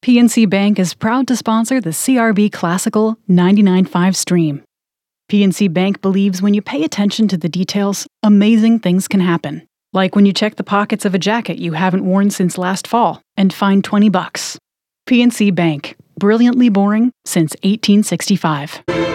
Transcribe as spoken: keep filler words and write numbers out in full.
P N C Bank is proud to sponsor the C R B Classical ninety-nine point five stream. P N C Bank believes when you pay attention to the details, amazing things can happen. Like when you check the pockets of a jacket you haven't worn since last fall and find twenty bucks. P N C Bank, brilliantly boring since eighteen sixty-five.